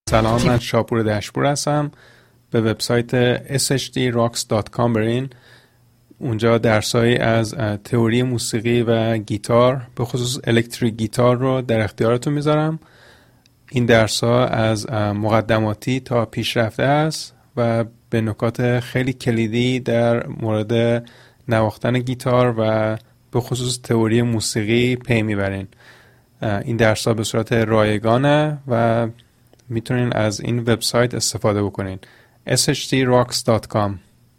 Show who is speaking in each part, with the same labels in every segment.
Speaker 1: سلام، من شاپور دشپور هستم. به وبسایت shdrocks.com برین. اونجا درسایی از تئوری موسیقی و گیتار، به خصوص الکتریک گیتار رو در اختیارتون میذارم. این درس‌ها از مقدماتی تا پیشرفته است و به نکات خیلی کلیدی در مورد نواختن گیتار و به خصوص تئوری موسیقی پی میبرین. این درس‌ها به صورت رایگانه و میتونین از این وبسایت استفاده بکنین. shdrocks.com.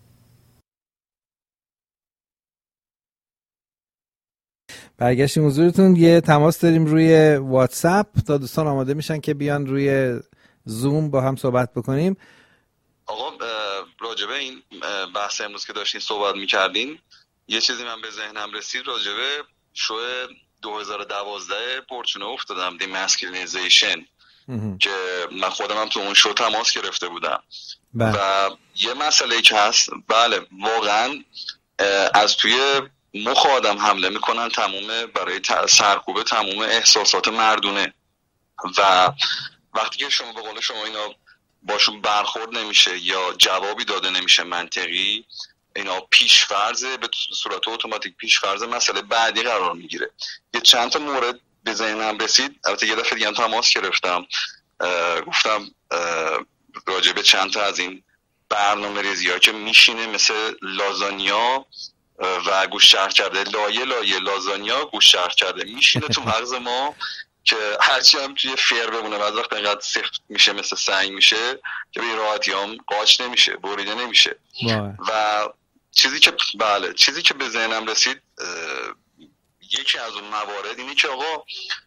Speaker 2: برگشتیم حضورتون. یه تماس داریم روی واتساپ تا دوستان آماده میشن که بیان روی زوم با هم صحبت بکنیم.
Speaker 3: آقا راجبه این بحث امروز که داشتین صحبت میکردین، یه چیزی من به ذهنم رسید راجبه شو 2012 پورچنو افتادم، دی ماسکولینیزیشن، که من خودم هم تو اون شو تماس گرفته بودم. و یه مسئله که هست، بله واقعا از توی مخ آدم حمله میکنن تموم، برای سرکوب تموم احساسات مردونه، و وقتی که شما به قول شما اینا باشون برخورد نمیشه یا جوابی داده نمیشه منطقی، اینا پیشفرض به صورت اتوماتیک پیشفرض مسئله بعدی قرار میگیره. یه چند تا مورد به ذهنم رسید، البته یه دفعه دیگه تماس گرفتم، گفتم راجع به چند تا از این برنامه‌ریزی‌ها که میشینه مثل لازانیا و گوش شرح کرده، لایه لازانیا گوش شرح کرده میشینه تو مغز ما که هرچی هم توی فیر بمونه بعد وقت اینقدر سفت میشه مثل سنگ میشه که به راحتی هم قاچ نمیشه، بریده نمیشه. و چیزی که به ذهنم رسید، یکی از اون موارد اینه که آقا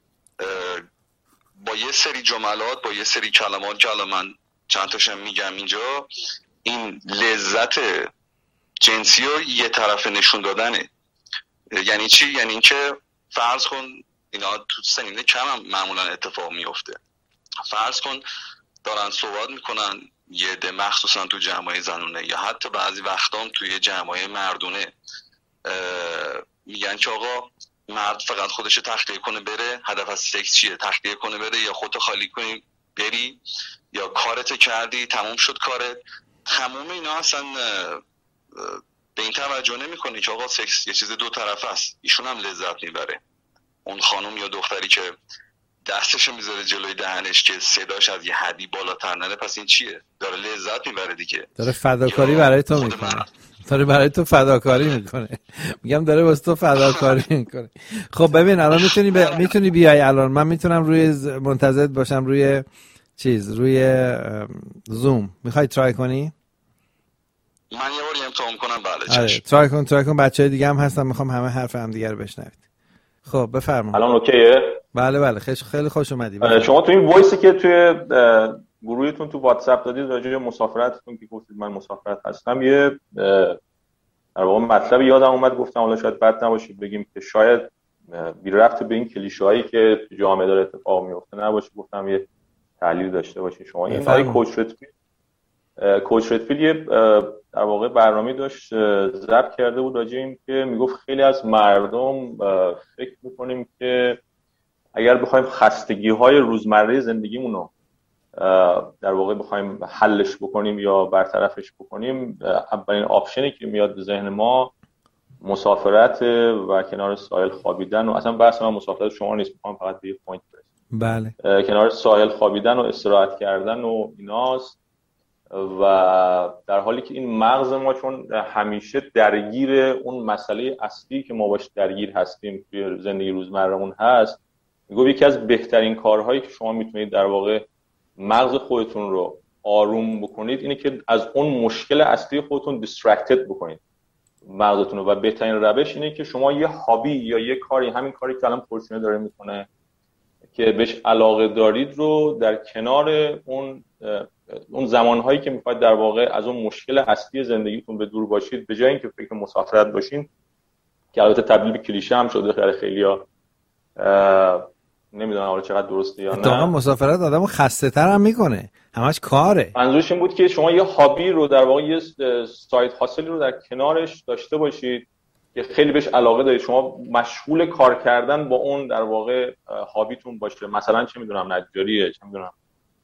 Speaker 3: با یه سری جملات، با یه سری کلمات که الان من چند تاشم میگم اینجا، این لذت جنسی رو یه طرف نشون دادنه. یعنی چی؟ یعنی اینکه فرض کن اینا تو سنین کم هم معمولا اتفاق میفته، فرض کن دارن صحبت میکنن یه ده، مخصوصا تو جمعای زنونه یا حتی بعضی وقتام توی جمعای مردونه، میگن که آقا مرد فقط خودشو تخلیه کنه بره، هدف از سکس چیه؟ تخلیه کنه بره یا خودتو خالی کنی بری یا کارت کردی تموم شد کارت. تموم اینا اصلا به این توجه نمیکنه که آقا سکس یه چیز دو طرفه است، ایشون هم لذت میبره. اون خانم یا دختری که دستشو میذاره جلوی دهنش که صداش از یه حدی بالاتر نره، پس این چیه؟ داره لذت میبره دیگه، داره
Speaker 2: فداکاری برای تو میکنه، داره برای تو فداکاری میکنه. میگم داره واسه تو فداکاری میکنه. خب ببین الان میتونی بیای، الان من میتونم روی منتظر باشم روی روی زوم. میخوای ترای کنی؟
Speaker 3: من یه بار امتحان کنم. بله چشم.
Speaker 2: ترای کن. بچهای دیگه هم هستن، میخوام همه حرف هم دیگه رو بشنوید. خب بفرما.
Speaker 4: الان اوکیه؟
Speaker 2: بله خیلی خوش اومدی.
Speaker 4: شما تو این وایسی که توی گروهتون تو واتساپ دادید راجع به مسافرتتون که گفتید من مسافرت هستم، یه در واقع مطلب یادم اومد، گفتم حالا شاید بد نباشه بگیم که شاید بی ربط به این کلیشه‌هایی که تو جامعه داره اتفاق میفته نباشه، گفتم یه تحلیل داشته باشین شما. این برای کوچ ردفیلد یه در واقع برنامه داشت ضبط کرده بود راجع این که میگفت خیلی از مردم فکر میکنیم که اگر بخوایم خستگی‌های روزمره زندگیمون رو در واقع بخوایم حلش بکنیم یا برطرفش بکنیم، اولین آپشنی که میاد به ذهن ما مسافرت و کنار ساحل خوابیدن. و اصلا بحث من مسافرت شما نیست، میخوام فقط به یه پوینت برسیم.
Speaker 2: بله.
Speaker 4: کنار ساحل خوابیدن و استراحت کردن و ایناست. و در حالی که این مغز ما چون همیشه درگیر اون مسئله اصلی که ما باش درگیر هستیم توی زندگی روزمرهمون هست، میگم یکی از بهترین کارهایی که شما میتونید در واقع مغز خودتون رو آروم بکنید اینه که از اون مشکل اصلی خودتون دیسترکتد بکنید مغزتون رو. و بهترین روش اینه که شما یه هابی یا یه کاری، همین کاری که الان پورچینو داره میکنه که بهش علاقه دارید رو در کنار اون زمانهایی که میخواید در واقع از اون مشکل اصلی زندگیتون به دور باشید، به جای اینکه فکر مسافرت باشین، که البته تبدیل به کلیشه هم شده خیلی‌ها، نمیدونم حالا چقدر درسته یا نه.
Speaker 2: اتفاقا مسافرت آدمو خسته‌تر هم میکنه، همش کاره.
Speaker 4: منظورش این بود که شما یه هابی رو در واقع یه ساید هاسلی رو در کنارش داشته باشید که خیلی بهش علاقه دارید، شما مشغول کار کردن با اون در واقع هابیتون باشه. مثلا چه میدونم نجاریه، چه میدونم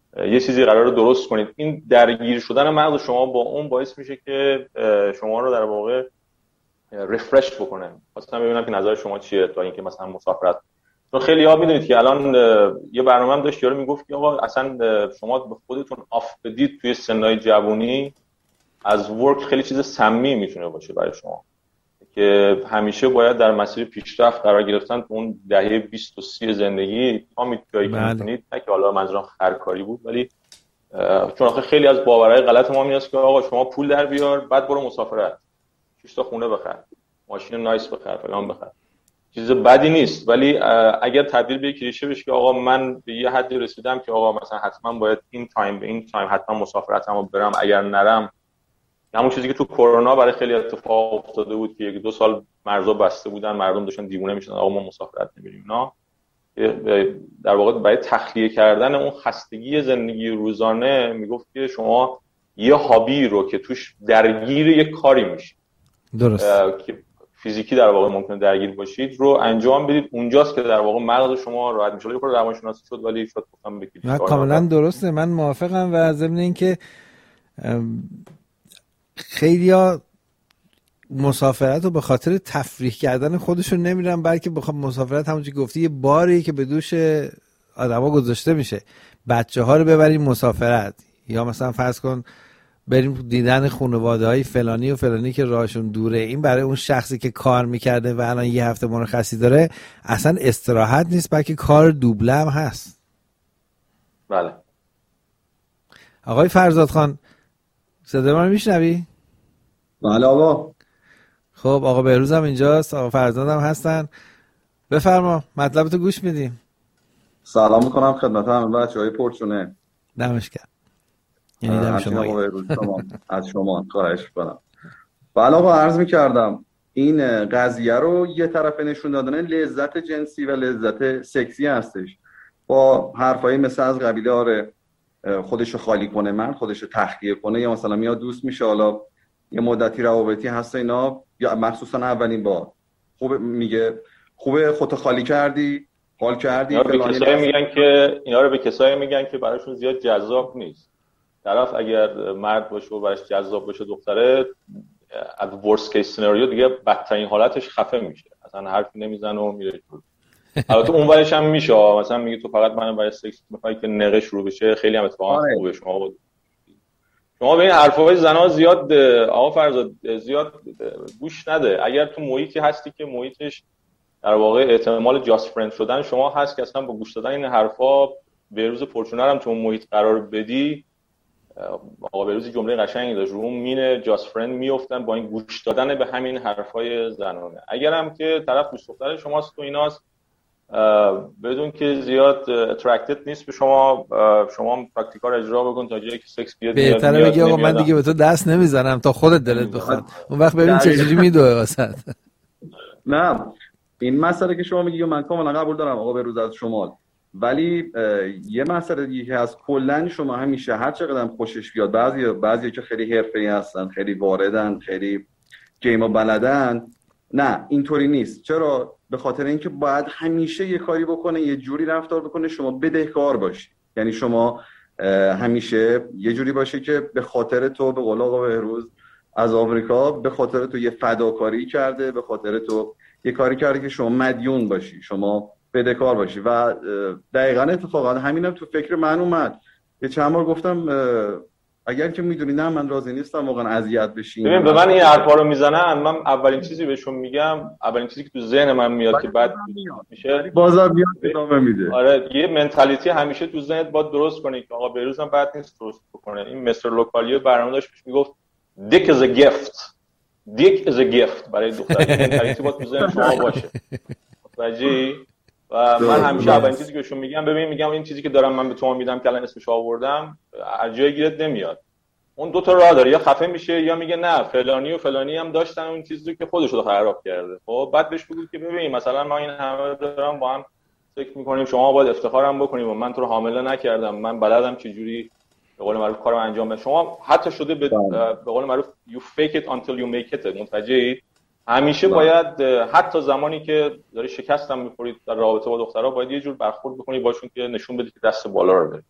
Speaker 4: یه چیزی قراره درست کنید. این درگیر شدن مغز شما با اون باعث میشه که شما رو در واقع ریفرش بکنه. خواستم ببینم که نظر شما چیه تا اینکه مثلا مسافرت. تو خیلی ها میدونید که الان یه برنامه هم داشت یارو میگفت که آقا اصلا شما به خودتون آف بدید توی سنای جوانی، از ورک خیلی چیز سمی میتونه باشه برای شما، که همیشه باید در مسیر پیشرفت قرار گرفتن تو اون دهه 20 و 30 زندگی تا جایی که میتونید. نه که حالا منظورم خرکاری بود، ولی چون آخه خیلی از باورهای غلط ما میاد که آقا شما پول در بیار بعد برو مسافرت، 6 تا خونه بخر، ماشین نایس بخر، فلان بخر. چیز بدی نیست، ولی اگر تبدیل به کلیشه بشه که آقا من به یه حدی رسیدم که آقا مثلا حتما باید این تایم به این تایم حتما مسافرتمو برم، اگر نرم همون چیزی که تو کرونا برای خیلی اتفاق افتاده بود که 1-2 سال مرزا بسته بودن، مردم داشتن دیوونه میشدن آقا ما مسافرت نمیریم. نه، در واقع برای تخلیه کردن اون خستگی زندگی روزانه میگفت که شما یه هابی رو که توش درگیر یه کاری میشید،
Speaker 2: درست،
Speaker 4: که فیزیکی در واقع ممکنه درگیر باشید، رو انجام بدید. اونجاست که در واقع مغز شما راحت میشه. یه خورده روانشناسی شد ولی شاید گفتم بگید.
Speaker 2: نه کاملا درسته، من موافقم. و ضمن اینکه خیلیا مسافرت رو به خاطر تفریح کردن خودشون نمیرن، بلکه بخوام مسافرت همونجوری گفتی یه باری که به دوش آدما گذاشته میشه. بچه‌ها رو ببریم مسافرت، یا مثلا فرض کن بریم دیدن خانواده‌های فلانی و فلانی که راهشون دوره. این برای اون شخصی که کار میکرده و الان یه هفته مرخصی داره اصلا استراحت نیست، بلکه کار دوبله هم هست.
Speaker 4: بله.
Speaker 2: آقای فرزاد خان صدای من میشنوی؟
Speaker 5: بله آقا.
Speaker 2: خب آقا بهروز هم اینجاست، آقا فرزاد هم هستن. بفرما مطلبتو گوش میدیم.
Speaker 5: سلام میکنم خدمت همه بچه‌های پرچونه.
Speaker 2: دمش گرم. یعنی دم شما.
Speaker 5: از شما خواهش می‌کنم. بله آقا عرض می‌کردم این قضیه رو یه طرفه نشون دادن لذت جنسی و لذت سکسی هستش، با حرفایی مثل از قبیله آره خودشو خالی کنه، من خودشو تخلیه کنه، یا مثلا میاد دوست میشه، حالا یه مدتی روابطی هست اینا، یا مخصوصا اولین بار خوبه میگه خوبه خودت خالی کردی، حال کردی.
Speaker 4: اینا رو به کسایی میگن که براشون زیاد جذاب نیست. طرف اگر مرد باشه و براش جذاب باشه دختره، از ورست کیس سناریو دیگه بدترین حالتش خفه میشه، اصلا حرفی نمیزنه و میره جلو. البته اون ورش هم میشه، مثلا میگه تو فقط منو برای سکس میخوای که نقش شروع بشه، خیلی هم اتفاقا خوبه. شما به این حرفای زنا زیاد آقا فرزاد زیاد گوش نده. اگر تو محیطی هستی که محیطش در واقع احتمال جاست فرند شدن شما هست که اصلا با گوش دادن این حرفا به روز پرچونر هم تو اون محیط قرار بدی، آقا بهروز جمله قشنگی داشت، رو مین جاست فرند میافتن با این گوش دادن به همین حرفای زنانه. اگرم که طرف دوست دختر شماست تو ایناست، بدون که زیاد اترکتد نیست به شما پرکتیکال اجرا بکن تا جایی که سکس بیاد.
Speaker 2: بهتره بگی آقا من دیگه به تو دست نمیزنم تا خودت دلت بخواد، اون وقت ببین چجوری میدوه واسط.
Speaker 5: نه این مسئله که شما میگی من کاملا قبول دارم آقا بهروز از شمال، ولی یه مسئله دیگه از کلا شما همیشه هر چقدر خوشش بیاد، بعضی که خیلی حرفه‌ای هستن، خیلی واردن، خیلی گیمو بلدن، نه اینطوری نیست. چرا؟ به خاطر اینکه باید همیشه یه کاری بکنه، یه جوری رفتار بکنه شما بدهکار باشی. یعنی شما همیشه یه جوری باشه که به خاطر تو، به قول آقا بهروز از آمریکا، به خاطر تو یه فداکاری کرده، به خاطر تو یه کاری کرده که شما مدیون باشی، شما بدهکار باشی. و دقیقاً اتفاقا همینم تو فکر من اومد. یه چند بار گفتم اگر که میدونی نه من راضی نیستم واقعا اذیت بشین.
Speaker 4: ببین به من این حرفا رو میزنن، من اولین چیزی بهشون میگم، اولین چیزی که تو ذهن من میاد که بعد میشه
Speaker 5: بازم میاد ادامه میده.
Speaker 4: آره یه منتالیتی همیشه تو ذهنت باید درست کنی که آقا بهروز هم بعد نیست درست بکنه. این مستر لوکالیو برنامه داشت میگفت دیک از ا گیفت، دیک از ا گیفت برای دختر. منتالیتی باید تو ذهن شما باشه. متوجهی؟ و من همیشه اولین چیزی که بهشون میگم، ببین میگم این چیزی که دارم من به تو میدم که الان اسمش آوردم هر جای گیرت نمیاد. اون دو تا راه داره، یا خفه میشه یا میگه نه فلانی و فلانی هم داشتن اون چیزی که خودش رو خراب کرده. خب بعد بهش بگو که ببین مثلا ما این همه دارم با هم فکر میکنیم، شما باید افتخارم بکنیم و من تو رو حامله نکردم، من بلدم چه جوری به قول معروف کارو انجام بدم. شما حتی شده به قول معروف you fake it until you make it. متوجهید؟ همیشه باید حتی زمانی که داری شکست هم می‌خورید در رابطه با دخترها باید یه جور برخورد بکنی باشون که نشون بدی که دست بالا رو داری.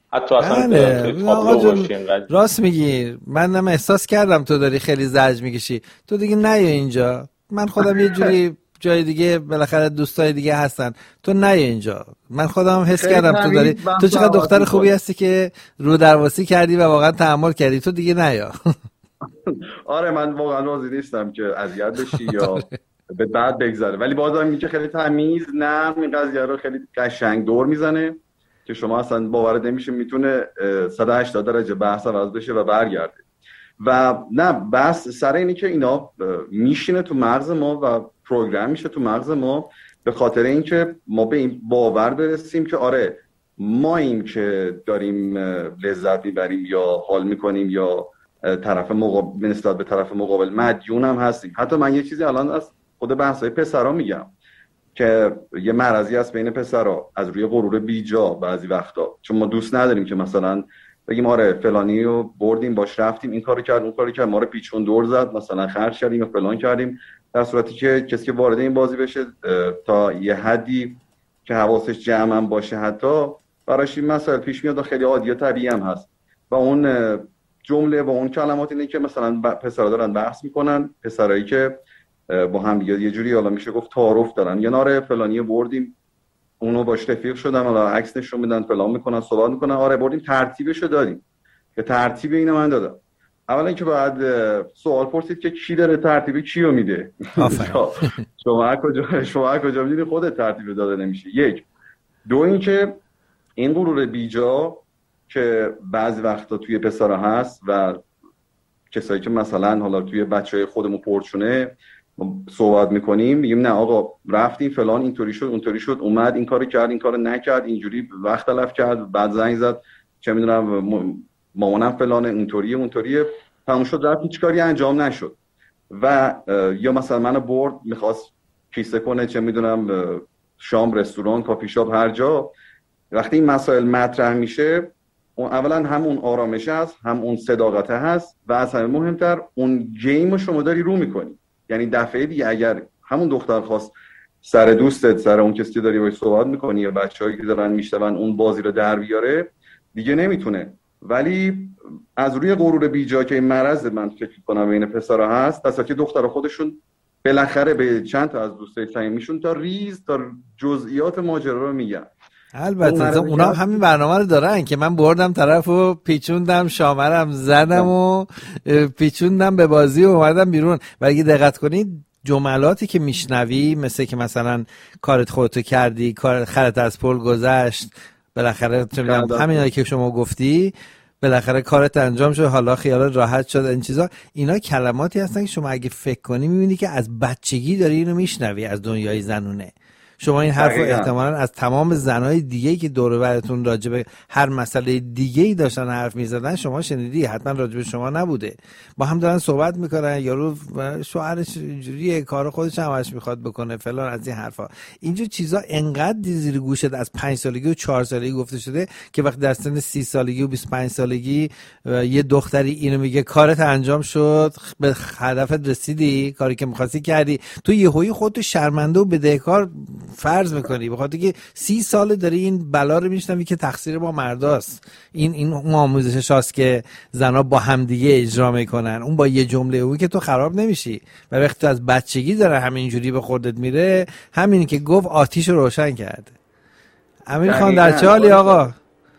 Speaker 4: حتی اصلا
Speaker 2: آقا جون راست میگی، منم احساس کردم تو داری خیلی زجر میکشی، تو دیگه نیا اینجا، من خودم یه جوری جای دیگه بالاخره دوستای دیگه هستن، تو نیا اینجا. من خودم حس کردم تو داری، تو چقدر دختر خوبی هستی که رو درواسی کردی و واقعا تحمل کردی، تو دیگه نیا.
Speaker 5: آره من واقعا راضی نیستم که اذیت بشی یا به بعد بگذره، ولی بازم میگه خیلی تمیز نرم این قضیه رو خیلی قشنگ دور میزنه که شما اصلا باور نمیشه میتونه 180 درجه بحث عوض بشه و برگرده. و نه بس سر اینی که اینا میشینه تو مغز ما و پروگرام میشه تو مغز ما، به خاطر اینکه ما به این باور برسیم که آره ما این که داریم لذت میبریم یا حال میکنیم یا طرف مقابل نسبت به طرف مقابل مدیون هم هستیم. حتی من یه چیزی الان از خود بحثای پسرا میگم که یه مرضی هست بین پسرا از روی غرور بیجا بعضی وقتا، چون ما دوست نداریم که مثلا بگیم آره فلانی رو بردیم باش رفتیم این کارو کرد اون کارو کرد ما رو پیچون دور زد مثلا خرج کردیم و فلان کردیم، در صورتی که کسی که وارد این بازی بشه تا یه حدی که حواسش جمع هم باشه حتی براش این مسائل پیش میاد و خیلی عادی و طبیعی هم هست. و اون جمله با اون کلمات اینه که مثلا پسرا دارن بحث میکنن، پسرایی که با هم یه جوری حالا میشه گفت تعارف دارن، یا ناره فلانی بردیم اونو باش رفیق شدن حالا عکس نشون میدن فلان میکنن صحبت میکنن، آره بردیم ترتیبشو دادیم که ترتیب اینو من دادم. اولا که بعد سوال پرسید که کی داره ترتیب کیو میده. شما کجا میدونی خودت ترتیب داده نمیشه. یک دو این که این غرور بیجا که بعضی وقتا توی پسرا هست و کسایی که مثلا حالا توی بچهای خودمون پرچونه صحبت میکنیم میگیم نه آقا رفتیم فلان اینطوری شد اونطوری شد اومد این کارو کرد این کارو نکرد اینجوری وقت تلف کرد بعد زنگ زد چه میدونم مامانم فلانه اونطوریه تموم شد رفت هیچ کاری انجام نشد. و یا مثلا منو برد میخواست کیسه کنه چه میدونم شام رستوران کافی شاپ هر جا، وقتی این مسائل مطرح میشه اولا هم اون آرامشه هست هم اون صداقته هست و از همه مهمتر اون گیم رو شما داری رو میکنی. یعنی دفعه دیگه اگر همون دختر خواست سر دوستت سر اون کسی که داری باهاش صحبت میکنی یا بچه‌هایی که دارن میشنون اون بازی رو در بیاره دیگه نمیتونه. ولی از روی غرور بیجا که این مرض من فکر کنم بین پسرها هست، دستا که دخترها خودشون بالاخره به چند تا از دوستای صمیمیشون تا جزئیات ماجرا رو میگن.
Speaker 2: البته اونا هم همین برنامه رو دارن که من بردم طرفو پیچوندم شامرم زدم و پیچوندم به بازی و اومدم بیرون. و اگه دقت کنید جملاتی که میشنوی مثل که مثلا کارت خودتو کردی، کار خرت از پل گذشت، بالاخره همینایی که شما گفتی بالاخره کارت انجام شد حالا خیالت راحت شد، این چیزا اینا کلماتی هستن که شما اگه فکر کنی میبینی که از بچگی داری اینو میشنوی از دنیای زنونه. شما این حرف رو احتمالاً از تمام زنای دیگه‌ای که دور و براتون راجع به هر مسئله دیگه‌ای داشتن حرف می‌زدن شما شنیدی، حتما راجع به شما نبوده. با هم دارن صحبت می‌کنن یارو شوهرش اینجوریه کارو خودش همش می‌خواد بکنه فلان از این حرفا. اینجور چیزا انقدر زیر گوشت از 5 سالگی و 4 سالگی گفته شده که وقتی در سن 30 سالگی و 25 سالگی یه دختری اینو میگه کارت انجام شد، به هدفت رسیدی، کاری که می‌خواستی کردی، تو یهویی خودت شرمنده و بدهکار فرض میکنی، بخاطر که 30 ساله داری این بلا رو میشنوی که تقصیر با مرداست. این آموزشش هست که زنا با همدیگه اجرا میکنن، اون با یه جمله اوی که تو خراب نمیشی. و وقتی از بچگی داره همینجوری به خودت میره، همین که گفت آتیش رو روشن کرده. امیر خان در چه حالی آقا؟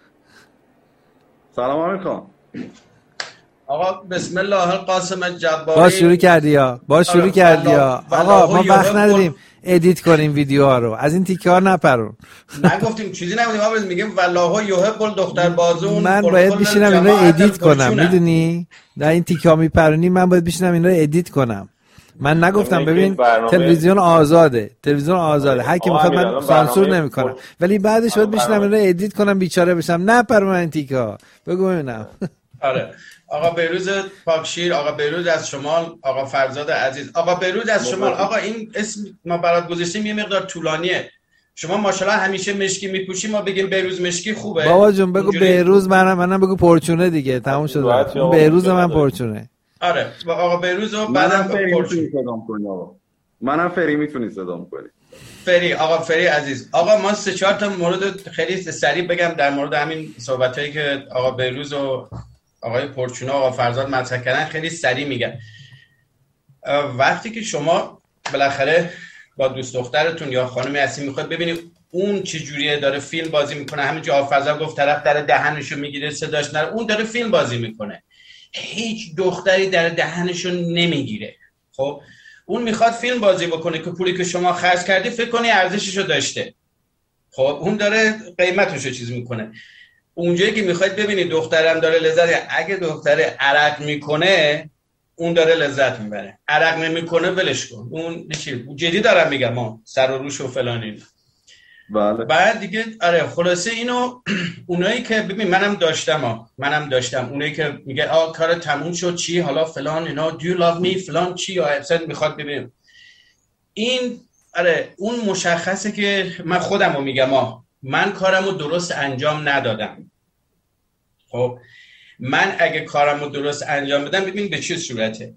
Speaker 5: سلام امیر خان.
Speaker 6: آقا بسم الله القاسم الجباری.
Speaker 2: باز شروع کردی ها آقا ما وقت نداریم ادیت کنیم ویدیوها رو، از این تیکه ها نپرون.
Speaker 6: نگفتیم چیزی نگفتیم، ما میگیم والله یحب الدختر بازون.
Speaker 2: من باید بشینم این رو ادیت کنم، میدونی در این تیکه ها میپرونی، من باید بشینم این رو ادیت کنم. من نگفتم ببین تلویزیون آزاده هر کی میخواد من سانسور نمیکنم، ولی بعدش باید بشینم این رو ادیت کنم بیچاره بشم. نپرون این تیکه ها بگو ببینم.
Speaker 6: آره آقا بیروز پاکشیر، آقا بیروز از شمال، آقا فرزاد عزیز، آقا بیروز از شمال. آقا این اسم ما برات گذاشتیم یه مقدار طولانیه، شما ماشاءالله همیشه مشکی میپوشی، ما بگیم بیروز مشکی خوبه.
Speaker 2: بابا جون بگو بیروز، منم بگو پرچونه دیگه، تموم شد. بیروز من پرچونه.
Speaker 6: آره آقا بیروز رو بعدم
Speaker 5: پرچونه صدام کنی. آقا منم فری میتونی صدام کنی.
Speaker 6: آقا فری عزیز، آقا ما 3-4 تا مورد خیلی سریع بگم در مورد همین صحبتایی که آقا بهروز و آقای پورچونا و آقا فرزاد مطرح کردن خیلی سریع میگم. وقتی که شما بالاخره با دوست دخترتون یا خانمی هستی میخواد ببینید اون چه جوریه داره فیلم بازی میکنه، همینجا آقا فرزاد گفت طرف در دهنشو میگیره صداش نره، اون داره فیلم بازی میکنه، هیچ دختری در دهنشو نمیگیره. خب اون میخواد فیلم بازی بکنه که پولی که شما خرج کردی فکر کنی ارزششو داشته. خب اون داره قیمتشو چیز میکنه. اونجایی که میخواید ببینید دخترم داره لذت، اگه دختر عرق میکنه اون داره لذت میبره، عرق نمیکنه ولش کن. اون جدی دارم میگم، ما سر و روش و فلان اینا.
Speaker 5: بله.
Speaker 6: بعد دیگه آره خلاصه اینو اونایی که ببین منم داشتم اونایی که میگه کار تموم شد چی حالا فلان اینا do you love me فلان چی یا اصلا میخواد ببین این آره اون مشخصه که من خودمو میگم من کارمو درست انجام ندادم. خب من اگه کارمو درست انجام بدم ببین به چه صورته.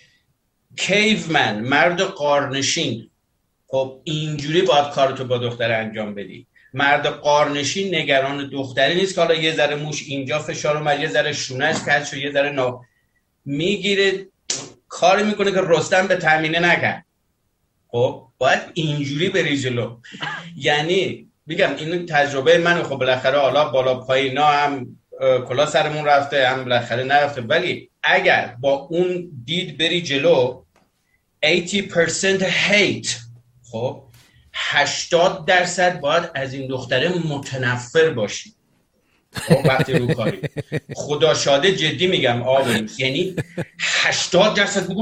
Speaker 6: کیومن، مرد غارنشین، خب اینجوری باید کارتو با دختر انجام بدی. مرد غارنشین نگران دختری نیست که حالا یه ذره موش اینجا فشار اومد، یه ذره شونش کج شد، یه ذره میگیره کاری میکنه که رستم به تامینه نکرد. خب باید اینجوری بری جلو. یعنی میگم این تجربه من، خب بالاخره حالا بالا پایینا هم کلا سرمون رفته هم بالاخره نرفته، ولی اگر با اون دید بری جلو 80% hate، خب 80% باید از این دختره متنفر باشی. خب وقتی رو کاری خدا شاده جدی میگم یعنی 80% بگو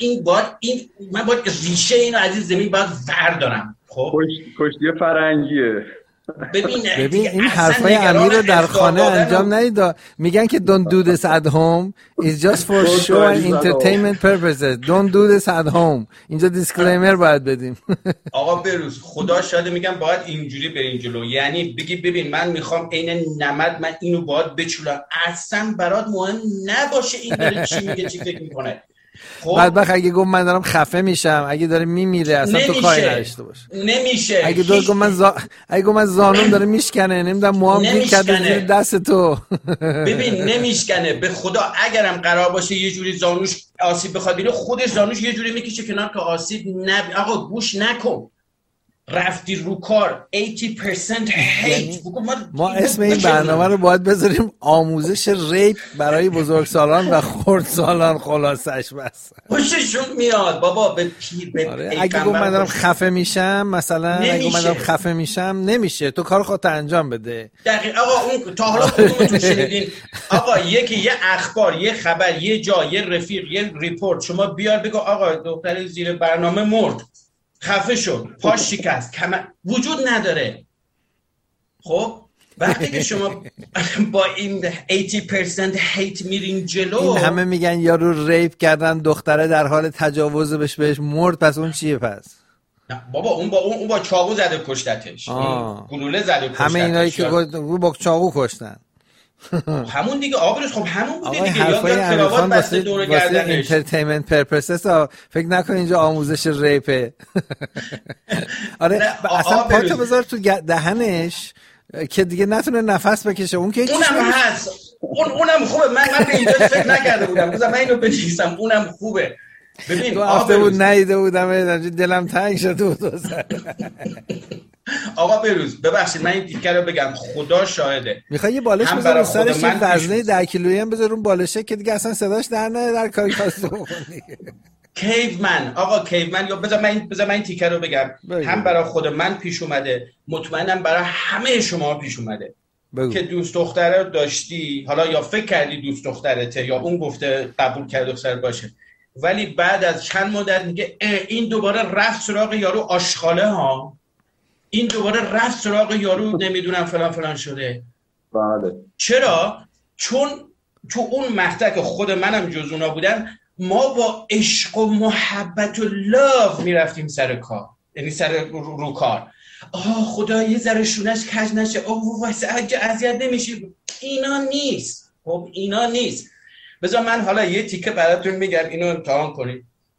Speaker 6: من باید ریشه اینو از این زمین باید وردارم. خب
Speaker 5: کشتی فرنگیه.
Speaker 2: ببین این حرفای امیر رو در خانه انجام ندید. میگن که don't do this at home, it's just for show and entertainment purposes, don't do this at home. اینجا دیسکلیمر باید بدیم.
Speaker 6: آقا بروز خدا شاده میگم باید اینجوری برین جلو. یعنی بگی ببین من میخوام عین نمد من اینو باید بچولم، اصلا برات مهم نباشه این داره چی میگه چی فکر میکنه.
Speaker 2: بعد اگه گفت من دارم خفه میشم، اگه داره میمیره اصلا تو کاری نداشته باشه.
Speaker 6: نمیشه.
Speaker 2: اگه گفت من زانوم داره میشکنه، نمیدونم موام گیر کرده زیر دست تو.
Speaker 6: ببین نمیشکنه به خدا. اگرم قرار باشه یه جوری زانوش آسیب بخواد بینه، خودش زانوش یه جوری میکشه کنار که آسیب آقا گوش نکن. رفتی رو کار 80% هیت.
Speaker 2: ما اسم این برنامه رو باید بذاریم آموزش ریپ برای بزرگسالان و خردسالان. خلاصش بس
Speaker 6: خوششون میاد بابا به
Speaker 2: اگه گفت من دارم خفه میشم مثلا، اگه من دارم خفه میشم نمیشه، تو کار خودت انجام بده.
Speaker 6: دقیقاً. آقا اون تا حالا کدومتون شنیدین آقا یه اخبار، یه خبر، یه جا، یه رفیق، یه ریپورت شما بیار بگو آقا دختر زیر برنامه مرد، خفه شد، پاش شکست، وجود نداره. خب وقتی که شما با این 80% هیت میرین جلو،
Speaker 2: این همه میگن یارو ریپ کردن دختره در حال تجاوز بهش مرد، پس اون چیه پس؟
Speaker 6: نه بابا اون با چاقو زده کشتتش، گلوله زده کشتتش.
Speaker 2: همه اینایی که با چاقو کشتن
Speaker 6: همون دیگه آبروش. خب همون بوده دیگه.
Speaker 2: حرفای امیرخان واسه انترتینمنت پرپسز فکر نکن اینجا آموزش ریپه. آره اصلا پاتو بذار تو دهنش که دیگه نتونه نفس بکشه. اون که
Speaker 6: اونم هست، اونم خوبه. من به اینجا فکر نکرده بودم، بذار من اینو بنویسم. اونم خوبه. ببین
Speaker 2: دو هفته بود ندیده بودم، دلم تنگ شده بود.
Speaker 6: آقا بروز ببخشید من این تیکه رو بگم، خدا شاهده.
Speaker 2: میخوای یه بالش بذار سرش، این وزنه 10 کیلویی هم بذار اون بالشه که دیگه اصلا صداش در نمیاد در کاری کاسو بکنی.
Speaker 6: کیومن، آقا کیومن، یا بذار من این تیکه رو بگم. هم برای خود من پیش اومده، مطمئنم برای همه شما پیش اومده که دوست دختره داشتی، حالا یا فکر کردی دوست دخترته یا اون گفته قبول کرده دختر باشه، ولی بعد از چند مدت میگه این دوباره رفت سراغ یارو آشغاله ها، این دوباره رفت سراغ یارو نمیدونم فلان فلان شده.
Speaker 5: بله.
Speaker 6: چرا؟ چون تو اون مقطع که خود منم جز اونا بودم، ما با عشق و محبت و لاو میرفتیم سر کار، یعنی سر رو کار. خدا یه ذره شونش کج نشه، واسه اذیت نمیشی. اینا نیست. خب اینا نیست. بذار من حالا یه تیکه براتون میگم، اینو امتحان کنید.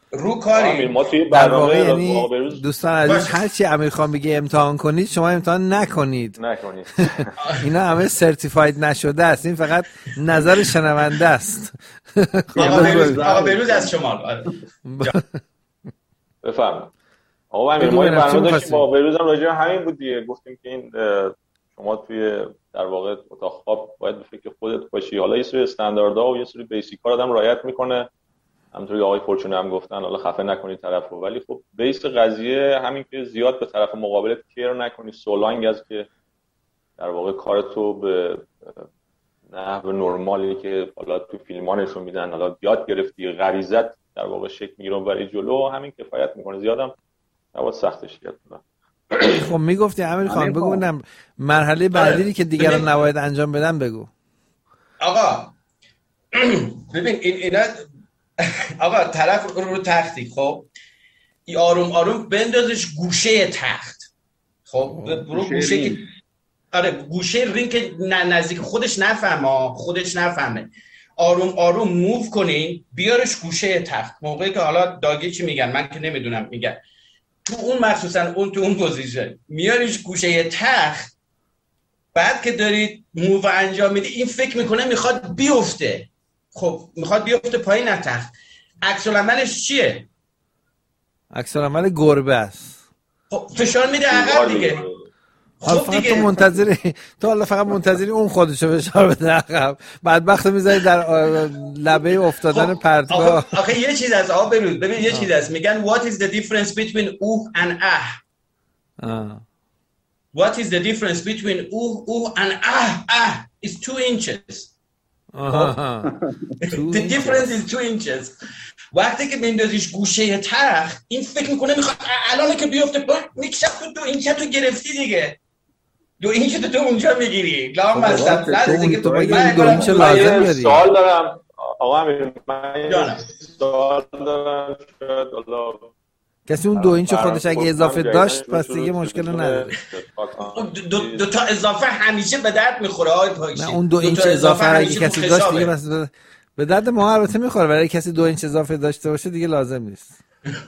Speaker 6: رو کاری
Speaker 4: ما توی
Speaker 2: در
Speaker 4: برنامه
Speaker 2: واقع یعنی
Speaker 4: بهروز
Speaker 2: دوستان عزیز هر چی امیر خان بگه امتحان کنید شما امتحان نکنید. اینا همه سرتیفاید نشده است، این فقط نظر شنونده است.
Speaker 6: آقا بهروز از شمال.
Speaker 4: بفرمایید. آقا امیر، ما برنامه داشتیم با بهروز هم راجع به همین بود دیگه، گفتیم که این شما توی در واقع اتاق خواب باید به فکر خودت باشی. حالا یه سری استانداردها و یه سری بیسیک‌ها رو آدم رعایت میکنه، همونطوری آقای فورچون هم گفتن، حالا خفه نکنید طرفو، ولی خب بیس قضیه همین که زیاد به طرف مقابلت کیر نکنی، سولانگ از که در واقع کارتو به نحو نرمالی که حالا تو فیلم‌ها نشون میدن، حالا یاد گرفتی، غریزت در واقع شکل میگیره برای جلو، همین کفایت میکنه، زیادم نباید سختش کرد.
Speaker 2: خب میگفتی امیر خان بگو ببینم مرحله بعدی که دیگران نباید انجام بدن بگو.
Speaker 6: آقا ببین اینا آقا طرف رو تختی، خب آروم آروم بندازش گوشه تخت، خب برو گوشه که آره گوشه رینگ که نزدیک خودش نفهمه، آروم آروم موو کنین بیارش گوشه تخت. موقعی که حالا داگی چی میگن من که نمیدونم میگن تو اون مخصوصا اون تو اون پوزیشن میاریش گوشه تخت، بعد که دارید موو انجام میدی این فکر میکنه میخواد بیفته، خب میخواد بیفته پایین از تخت، عکس العملش چیه؟
Speaker 2: عکس العمل گربه است.
Speaker 6: خب فشار میده عقب دیگه.
Speaker 2: حالا فقط تو فقط منتظری اون خودشو فشار بده عقب، بدبخت میذاری در لبه افتادن پرتگاه.
Speaker 6: آخه یه چیز از آب بروز، ببین یه چیز هست میگن what is the difference between and what is the difference between and is 2 inches. The difference is 2 inches. وقتی که بندازیش گوشه تخت این فکر میکنه میخواد الان که بیفته میکشم تو 2 اینچ تو گرفتی دیگه، 2 اینچ تو اونجا میگیری لام مصرف لازم دیگه. تو
Speaker 2: باید 2 اینچ لازم داری.
Speaker 4: سوال دارم آقا امیر، من سوال دارم، شاید الله
Speaker 2: کسی اون 2 اینچ خودش اگه اضافه داشت پس دیگه مشکل نداره.
Speaker 6: دو تا اضافه همیشه به درد میخوره آقای پاکشی.
Speaker 2: نه اون 2 اینچ اضافه اگه کسی داشت دیگه بس به درد ما البته میخوره، ولی کسی 2 اینچ اضافه داشته باشه دیگه لازم نیست.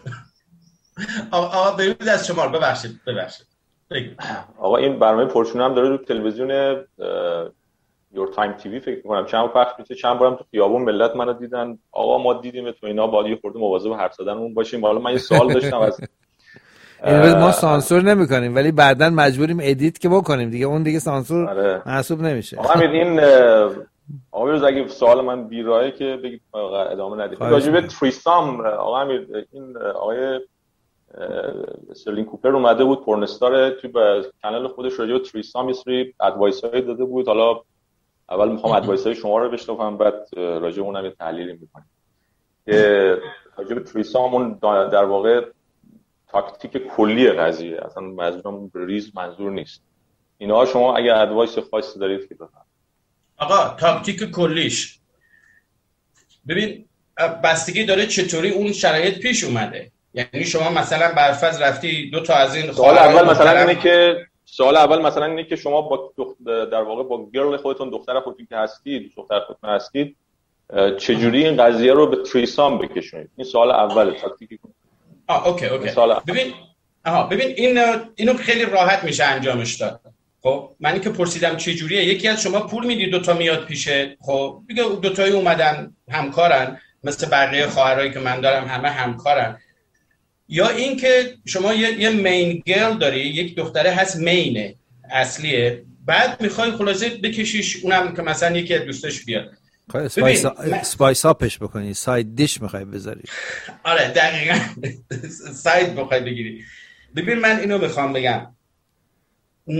Speaker 6: آقا ببینید از شما ببخشید
Speaker 4: آقا این برنامه پرچون هم داره رو تلویزیون یور تایم تیوی فکر می‌کنم چند بارم تو خیابون ملت منو دیدن، آقا ما دیدیم تو اینا باید یه خورده مواظب حرف زدنمون باشیم. حالا من یه سوال داشتم از
Speaker 2: ما سانسور نمی‌کنیم ولی بعداً مجبوریم ادیت که بکنیم دیگه، اون دیگه سانسور محسوب نمیشه.
Speaker 4: آقا این آقا روز اگه سوال من بیراهه که بگید ادامه ندید. راجع به تریسام آقا امیر، این آقای استرلینگ کوپر اومده بود پورنستار توی کانال خودش راجع به تریسام یه سری ادوایس‌های داده بود. حالا اول میخوام ادوایس‌های شما رو بشنوم بعد راجع به اونم یه تحلیلی می‌کنیم که راجع به تریسام اون در واقع تاکتیک کلی قضیه، اصلا منظورم ریز منظور نیست. اینا شما اگه ادوایس خاصی دارید که بفرمایید.
Speaker 6: آقا تاکتیک کلیش ببین بستگی داره چطوری اون شرایط پیش اومده. یعنی شما مثلا برفرض رفتی 2 تا از این
Speaker 4: سوال اول مثلا اینه که شما با در واقع با گرل خودتون دختر خودتون که هستید چجوری این قضیه رو به تریسام بکشونید. این سوال اول تاکتیکی.
Speaker 6: اوکی ببین اینو خیلی راحت میشه انجامش داد. خب من که پرسیدم چه جوریه، یکی از شما پول میدی 2 تا میاد پیشه، خب دیگه 2 تایی اومدن همکارن مثل بقیه خواهرایی که من دارم همه همکارن. یا این که شما یه مین گرل داری، یک دختره هست مینه اصلیه، بعد میخوای خلاصه بکشیش اونم که مثلا یکی از دوستاش بیاد
Speaker 2: اسپایس آپش بکنی، ساید دیش میخوای بذاری.
Speaker 6: آره دقیقاً ساید بخوای بگیری. ببین من اینو میخوام بگم 90%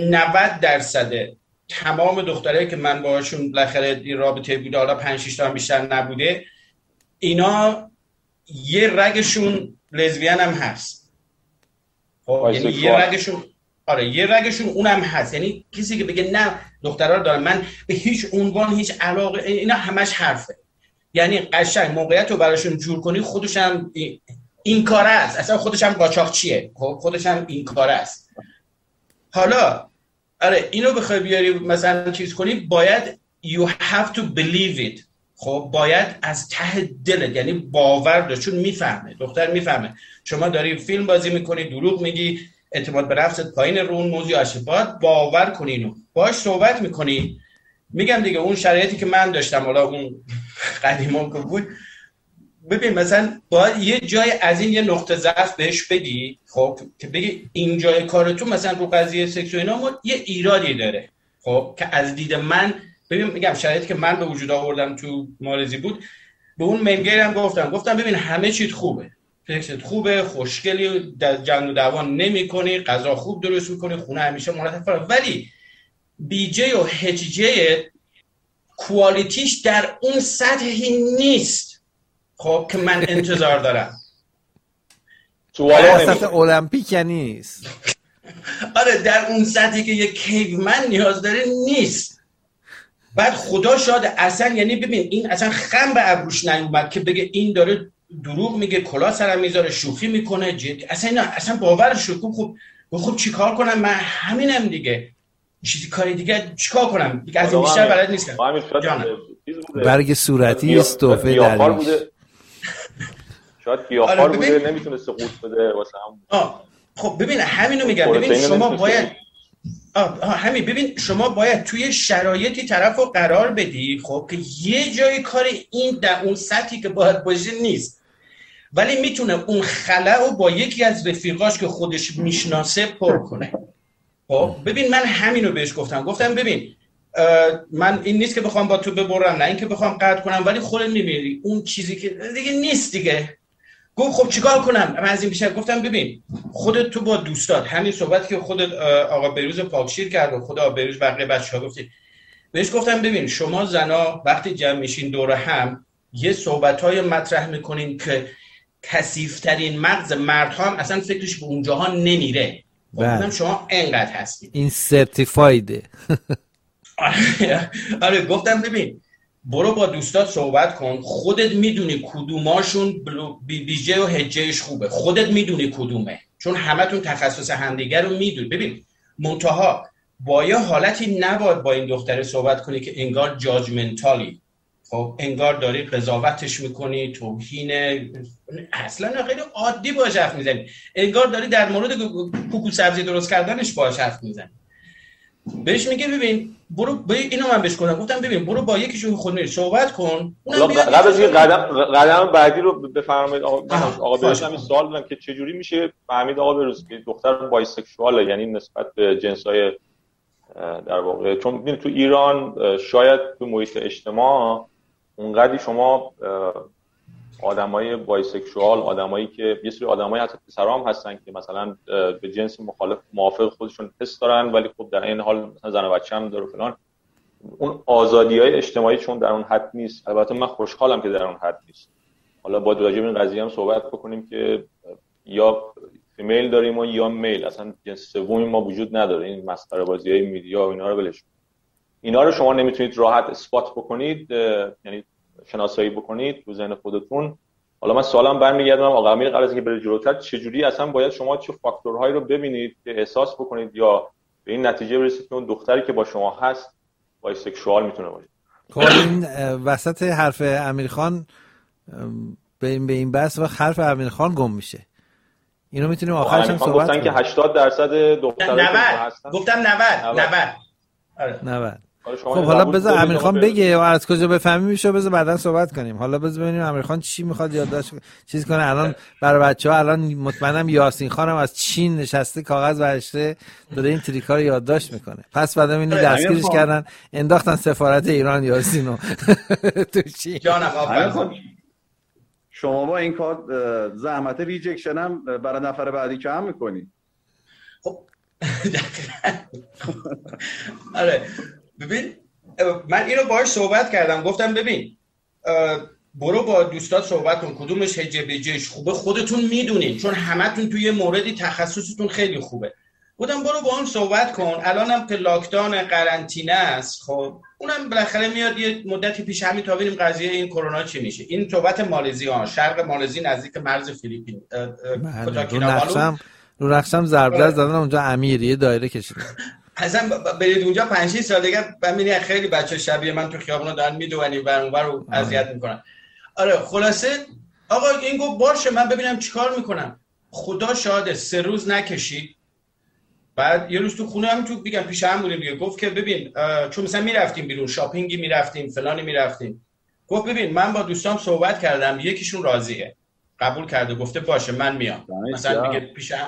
Speaker 6: تمام دخترایی که من باهاشون بالاخره این رابطه بوده، حالا 5-6 تا هم بیشتر نبوده، اینا یه رگشون لزبیان هم هست. خب یعنی یه رگشون اونم هست. یعنی کسی که بگه نه دخترها رو دارم من به هیچ عنوان هیچ علاقه، اینا همش حرفه. یعنی قشنگ موقعیت رو براشون جور کنی خودش هم این کاره است، اصلا خودش هم قاچاقچیه، خب خودش هم این کاره است. حالا اینو بخوای بیاری مثلا چیز کنی باید you have to believe it. خب باید از ته دلت، یعنی باور داشت، چون میفهمه، دختر میفهمه شما داری فیلم بازی میکنی، دروغ میگی، اعتماد به نفست پایین، رو اون موضوع هستی، باید باور کنی اینو، باهاش صحبت میکنی. میگم دیگه اون شرایطی که من داشتم، حالا اون قدیما که بود، ببین مثلا باید یه جای از این یه نقطه ضعف بهش بدی، خب که بگی این جای کارتون مثلا رو قضیه سکس و اینا یه ایرادی داره، خب که از دید من، ببین میگم شرایطی که من به وجود آوردم تو مالزی بود، به اون ملگیرم گفتم ببین همه چیز خوبه، فکرت خوبه، خوشگلی، جنگ و دعوا نمی‌کنی، غذا خوب درست می‌کنی، خونه همیشه مرتب، ولی بی جی و هچ جی کوالیتیش در اون سطحی نیست، خب که من انتظار دارم.
Speaker 2: سطح المپیک نیست.
Speaker 6: آره در اون سطحی که یک کیومن نیاز داره نیست. بعد خدا شاده اصلا، یعنی ببین این اصلا خم به ابروش نیومد که بگه این داره دروغ میگه، کلا سرم میذاره، شوخی میکنه، جدی اصلا باورش رو خوب چیکار کنم من، همینم دیگه، چیزی کاری دیگه چیکار کنم دیگه، از این بیشتر بلد نیستم.
Speaker 2: برگ صورتی استوفه درویش،
Speaker 4: شاید گیاهخوار بوده نمیتونسته قورت بده واسه هم.
Speaker 6: خب ببین همینو میگم، ببین شما باید همین، ببین شما باید توی شرایطی طرفو قرار بدی، خب که یه جای کار این در اون سطحی که باید باشه نیست، ولی میتونه اون خلأ رو با یکی از رفیقاش که خودش میشناسه پر کنه. خب ببین من همینو بهش گفتم ببین من این نیست که بخوام با تو ببرم، نه این که بخوام قطع کنم، ولی خودت میبینی اون چیزی که دیگه نیست دیگه. گفت خب چیکار کنم؟ من از این بیشتر گفتم ببین خودت تو با دوستات، همین صحبت که خودت آقا بروز پاکشیر کرد و خدا بروز بقیه بچه‌ها گفتی، بهش گفتم ببین شما زنا وقتی جمع میشین دور هم یه صحبت‌های مطرح میکنین که کثیف‌ترین مغز مردها هم اصلا فکرش به اونجاها نمیره. گفتم شما انقدر هستید، این
Speaker 2: سرتیفایده.
Speaker 6: آره گفتم ببین برو با دوستات صحبت کن، خودت میدونی کدوماشون بی جی و هجیش خوبه، خودت میدونی کدومه، چون همتون تخصص همدیگر رو میدونی. ببین منتها با یه حالتی نباید با این دختره صحبت کنی که انگار جاجمنتالی، خب انگار داری قضاوتش میکنی، توهین، اصلا خیلی عادی باش حرف میزنی، انگار داری در مورد کوکو سبزی درست کردنش باش حرف میزنی. بهش میگه ببین برو اینو من بهش گفتم ببین برو با یکیشون خود صحبت کن.
Speaker 4: قبل از این قدم بعدی رو بفرمایید آقا بهش همین سوال دارم که چه جوری میشه فهمید آقا بروز که دختر بایسکشواله، یعنی نسبت به جنسای در واقع، چون تو ایران شاید تو محیط اجتماع اونقدی شما آدمای بایسکشوال، آدمایی که یه سری آدمای حتی پسرام هستن که مثلا به جنس مخالف موافق خودشون حس دارن ولی خب در این حال مثلا زن و بچه هم داره فلان، اون آزادی‌های اجتماعی چون در اون حد نیست. البته من خوشحالم که در اون حد نیست. حالا با راجع به این قضیه هم صحبت بکنیم که یا فیمیل داریم و یا میل، اصلا جنس سومی ما وجود نداره. این مسخره بازی‌های میدیا و اینا رو ولش، اینا رو شما نمیتونید راحت اثبات بکنید، یعنی شناسایی بکنید تو ذهن خودتون. حالا من سوالم برمیگردم آقا امیر، قبل از اینکه بره جلوتر چجوری اصلا باید شما چه فاکتورهایی رو ببینید که احساس بکنید یا به این نتیجه برسید که اون دختری که با شما هست بایسکشوال میتونه باشه؟
Speaker 2: خب این وسط حرف امیرخان به این بحث و حرف امیرخان گم میشه. اینو میتونیم آخرش هم صحبت
Speaker 4: کنیم. گفتن که 80% دخترایی که هستن.
Speaker 6: گفتم 90.
Speaker 2: 90. خب حالا بذار امیرخان بگه و از کجا بفهمیم میشه، بذار بعداً صحبت کنیم. حالا بذار ببینیم امیرخان چی میخواد یادداشت چیز کنه. الان برای بچه‌ها الان مطمئنم یاسین خانم از چین نشسته کاغذ ورشته داره این تریکا رو یادداشت میکنه. پس بعد اینو دستگیرش کردن انداختن سفارت ایران یاسینو تو چین.
Speaker 6: جانم
Speaker 5: شما با این کار زحمت ریجکشن هم برای نفر بعدی کم میکنی.
Speaker 6: خب آره ببین من اینو باهاش صحبت کردم، گفتم ببین برو با دوستات صحبت کن کدومش هجش خوبه خودتون میدونین، چون همتون توی موردی تخصصتون خیلی خوبه. گفتم برو با اون صحبت کن. الانم که لاکداون قرنطینه است، خب اونم بالاخره میاد یه مدتی پیش همین تا ببینیم قضیه این کرونا چی میشه. این صحبت مالزی شرق مالزی نزدیک مرز فیلیپین
Speaker 2: رو نقشم ضربدر زدن اونجا امیر یه دایره کشیدن.
Speaker 6: اصلا برید اونجا 5-6 سال دیگه ببینید خیلی بچه شبیه من تو خیابونا دارن میدونن این ور اون ور رو اذیت میکنن. آره خلاصه آقا این گفت باشه من ببینم چیکار میکنم. خدا شاهده 3 روز نکشید. بعد یه روز تو خونه هم تو بگم پیش هم بودیم دیگه، گفت که ببین چون مثلا میرفتیم بیرون شاپینگی میرفتیم فلانی میرفتیم، گفت ببین من با دوستام صحبت کردم یکیشون راضیه قبول کرده گفته باشه من میام مثلا دیگه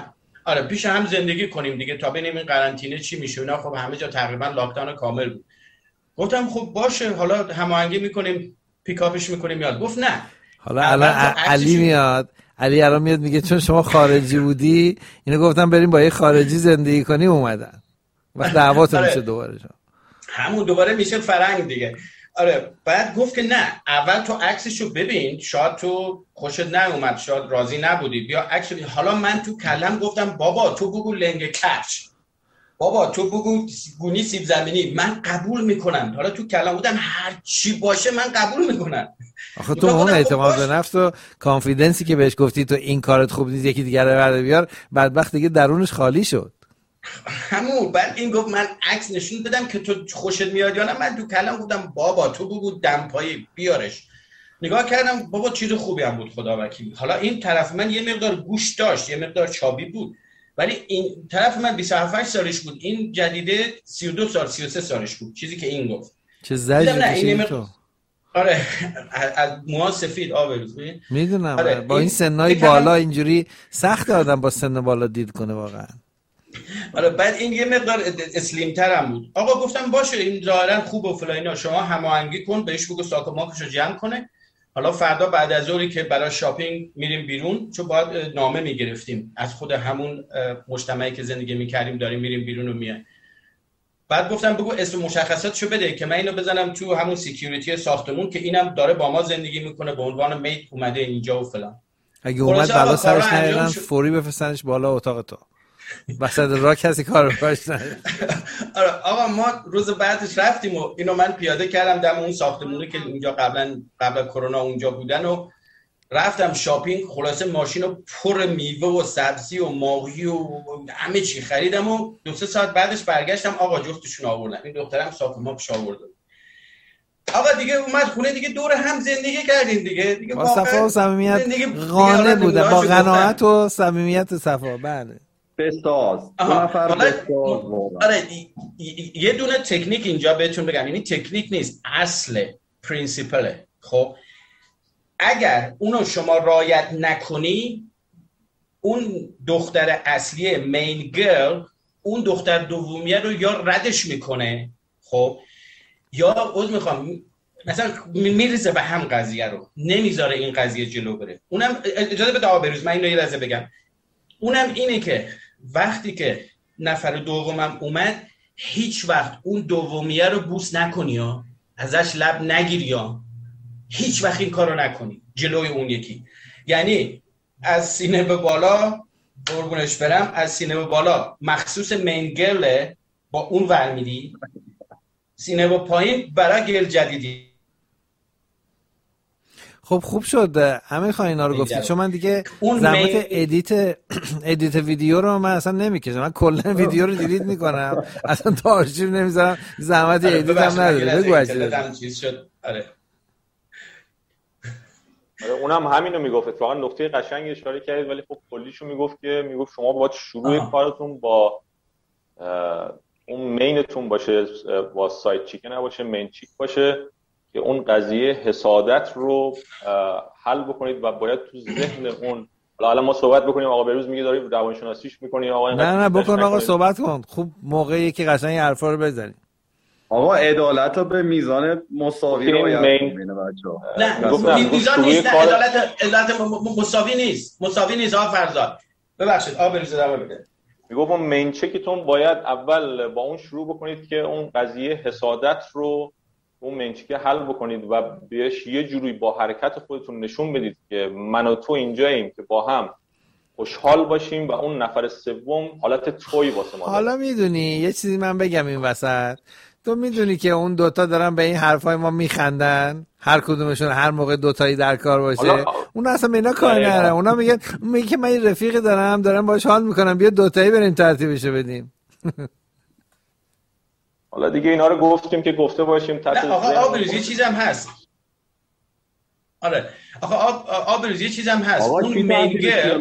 Speaker 6: پیش هم زندگی کنیم دیگه تا ببینیم این قرنطینه چی میشه. اینا خب همه جا تقریبا لاکداون کامل بود. گفتم خب باشه حالا هماهنگی میکنیم پیکاپش میکنیم میاد. گفت نه
Speaker 2: حالا الان علی میاد، علی الان میاد میگه چون شما خارجی بودی اینو گفتم بریم با یه خارجی زندگی کنیم اومدن وقت دعواتون میشه دوباره
Speaker 6: همون دوباره میشه فرنگ دیگه. آره بعد گفت که نه اول تو عکسشو ببین شاید تو خوشت نیومد شاید راضی نبودی بیا عکسو. حالا من تو کلم گفتم بابا تو بگو لنگ کفش، بابا تو بگو گونی سیب زمینی، من قبول میکنم. حالا تو کلم بودم هر چی باشه من قبول میکنم.
Speaker 2: آخه تو اون اعتماد به نفس و کانفیدنسی که بهش گفتی تو این کارت خوب نیست یکی دیگر رو برده بیار، بدبخت دیگه درونش خالی شد.
Speaker 6: همون بعد این گفت من عکس نشون بدم که تو خوشت میاد یا نه. من تو کلم گفتم بابا تو بگو دمپایی بیارش. نگاه کردم بابا چیز خوبی هم بود خدا وکیل. حالا این طرف من یه مقدار گوش داشت یه مقدار چابی بود، ولی این طرف من 27 سالش بود این جدیده 32 سال 33 سالش بود چیزی که این گفت.
Speaker 2: چه زجی کشیدی تو؟
Speaker 6: آره از موها سفید آبروز
Speaker 2: میدونم. آره. با این سنای بالا اینجوری سخت آدم با سن بالا دید کنه واقعا.
Speaker 6: آره بعد این یه مقدار اسلیم تر هم بود. آقا گفتم باشه این ظاهرا خوبه و فلاینا شما هماهنگی کن بهش بگو ساکوماکشو جمع کنه. حالا فردا بعد از ظهری که برای شاپینگ میریم بیرون چون باید نامه میگرفتیم از خود همون مجتمعی که زندگی میکردیم داریم میریم بیرون و میایم. بعد گفتم بگو اسم مشخصاتشو بده که من اینو بزنم تو همون سکیوریتی ساختمون که اینم داره با ما زندگی میکنه به عنوان میت اومده اینجا و فلان.
Speaker 2: اگه اومد بالا سرش نیارن فوری بفرستنش بالا اتاق تو. وسط راه کسی کار باش نداره.
Speaker 6: آره آقا ما روز بعدش رفتیم و اینو من پیاده کردم دم اون ساختمونه که اونجا قبل کرونا اونجا بودن و رفتم شاپینگ. خلاصه ماشینو پر میوه و سبزی و ماهی و همه چی خریدم و 2-3 ساعت بعدش برگشتم آقا جفتشون آوردم. این دخترم ساکوماکش آورده. آقا دیگه اومد خونه دیگه دور هم زندگی کردیم دیگه
Speaker 2: با صفا و صمیمیت قانع بوده با قناعت و صمیمیت و صفا. بله
Speaker 5: بساز دو نفر بساز.
Speaker 6: آره یه دونه تکنیک اینجا بهتون بگم، یعنی تکنیک نیست اصل پرینسیپله. خب اگر اونو شما رعایت نکنی اون دختر اصلی مین گرل اون دختر دومیه رو یا ردش میکنه خب یا میخوام مثلا میریزه به هم قضیه رو نمیذاره این قضیه جلو بره. اونم اجازه بده آبروز من اینو یه لحظه بگم. اونم اینه که وقتی که نفر دومم اومد هیچ وقت اون دومیه رو بوس نکنی یا ازش لب نگیری یا هیچ وقت این کارو نکنی جلوی اون یکی. یعنی از سینه به بالا قربونش برم از سینه به بالا مخصوص مین گرله با اون ور میری، سینه به پایین برای گل جدیدی.
Speaker 2: خب خوب شد همه خواهی اینا رو گفتی چون من دیگه زحمت ادیت ویدیو رو من اصلا نمیکشم. من کلا ویدیو رو دیلیت میکنم اصلا تا آرشیو نمیذارم. زحمت ادیت هم نداره. بگو
Speaker 6: آره
Speaker 4: اونم همینو میگفت. اتفاقا نکته قشنگی اشاره کردید ولی خب کلیشو میگفت شما باید شروع کارتون با اون مینتون باشه، با سایت چیکن نباشه مین چیک باشه که اون قضیه حسادت رو حل بکنید و باید تو ذهن اون حالا ما صحبت بکنیم. آقا بروز میگه داری روانشناسیش میکنی آقا
Speaker 2: نه بکن آقا صحبت کن. خوب موقعی که قشنگ حرفا رو بزنی.
Speaker 5: آقا عدالت رو به میزان مساوی رو ببینه بچه‌ها.
Speaker 6: نه میزان نیست. عدالت مساوی نیست آقا فرزاد. ببخشید آقا بروز ادامه بده.
Speaker 4: میگم مین چکتون باید اول با اون شروع بکنید که اون قضیه حسادت رو اون منچیکه حل بکنید و بهش یه جوری با حرکت خودتون نشون بدید که من و تو اینجاییم که با هم خوشحال باشیم و اون نفر سوم حالت تویی واسه ما.
Speaker 2: حالا میدونی یه چیزی من بگم این وسط، تو میدونی که اون دوتا دارن به این حرفای ما میخندن، هر کدومشون هر موقع دوتایی در کار باشه اونا اصلا به اینا کار ندارن. اونا میگن که من این رفیقی دارم باهاش حال میکنم بیا دوتایی بریم ترتیبشو بدیم.
Speaker 4: حالا دیگه اینا رو گفتیم که گفته باشیم تحت
Speaker 6: آقا آبروز یه چیزم هست. آره آقا آبروز یه چیزم هست.
Speaker 5: اون منگل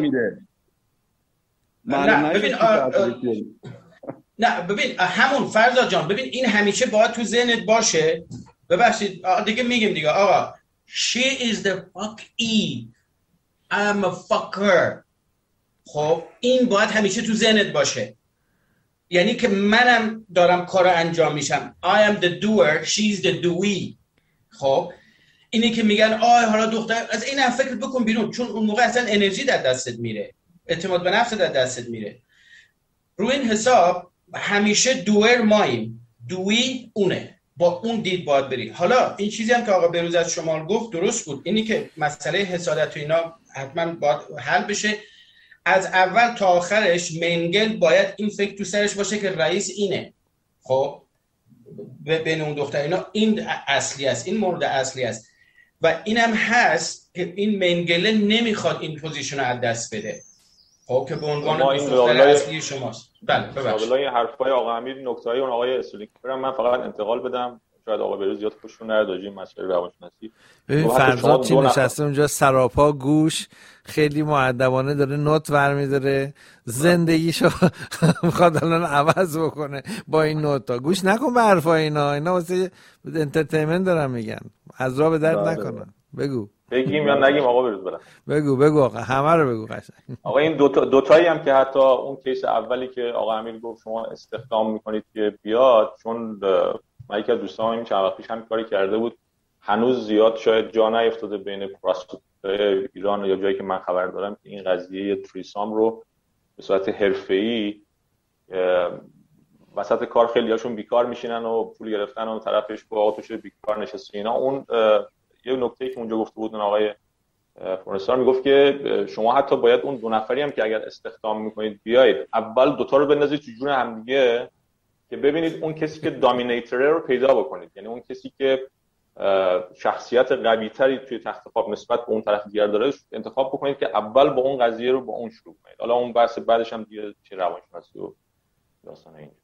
Speaker 6: نه ببین همون فرزاد جان، ببین این همیشه باید تو ذهنت باشه. ببخشید دیگه میگم دیگه آقا she is the fuck e I'm a fucker. خب این باید همیشه تو ذهنت باشه، یعنی که منم دارم کار انجام میشم. I am the doer she's the doee. خب اینی که میگن حالا دختر از این هم فکر بکن بیرون، چون اون موقع اصلا انرژی در دستت میره، اعتماد به نفس در دستت میره. رو این حساب همیشه دوئر مایم، دوی اونه، با اون دید باید بری. حالا این چیزی هم که آقا بروز از شمال گفت درست بود، اینی که مسئله حسادت و اینا حتما باید حل بشه. از اول تا آخرش منگل باید این فکر تو سرش باشه که رئیس اینه. خب بین اون دختر اینا این اصلی است، این مورد اصلی است و اینم هست که این منگله نمیخواد این پوزیشن رو از دست بده. خب که به عنوان دختر اصلی شماست. بله ببخشید.
Speaker 4: والا این حرفای آقا امیر نکته‌های اون آقای اسولیک من فقط انتقال بدم، شاید آقا بروز زیاد خوششون نیاد راجع به مسئله روانشناسی.
Speaker 2: ببین فرزاد چی نشسته اونجا سراپا گوش، خیلی مؤدبانه داره نوت برمی‌داره، زندگیشو میخواد الان عوض بکنه با این نوتا. گوش نکن به حرفای اینا واسه انترتینمنت دارن میگن، از راه به درد نکنن. بگو
Speaker 4: بگیم یا نگیم آقا بروز؟ برم
Speaker 2: بگو آقا، همه رو بگو قشنگ.
Speaker 4: آقا این دوتایی هم که حتی اون کیس اولی که آقا امیر گفت شما استخدام میکنید که بیاد، چون من یکی از دوستان این چند وقت پیش هم کاری کرده بود، هنوز زیاد شاید جا نیفتاده بین پراستیتوت‌های ایران یا جایی که من خبر دارم که این قضیه تریسام رو به صورت حرفه‌ای وسط کار خیلیاشون بیکار میشینن و پول گرفتن و طرفش با آتوش بیکار نشسته اینا. اون یه نکته‌ای که اونجا گفته بود آقای پروفسور میگفت که شما حتی باید اون دو نفری هم که اگر استخدام میکنید بیایید اول دوتا رو بندازید تو جون همدیگه که ببینید اون کسی که دامینیتره رو پیدا بکنید، یعنی اون کسی که شخصیت قوی‌تری توی تخت خواب نسبت به اون طرف دیگر داره انتخاب بکنید که اول با اون قضیه رو با اون شروع کنید. حالا اون بحث بعدش هم دیگه چه روانشناسی و داستان این.